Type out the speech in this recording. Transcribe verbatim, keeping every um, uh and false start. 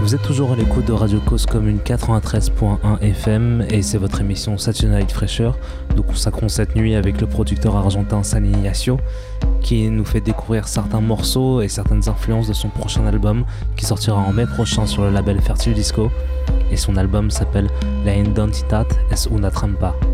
Vous êtes toujours à l'écoute de Radio Cause Commune quatre-vingt-treize point un F M et c'est votre émission Saturday Night Fresher. Nous consacrons cette nuit avec le producteur argentin San Ignacio qui nous fait découvrir certains morceaux et certaines influences de son prochain album qui sortira en mai prochain sur le label Fertile Disco et son album s'appelle La Identidad es una trampa.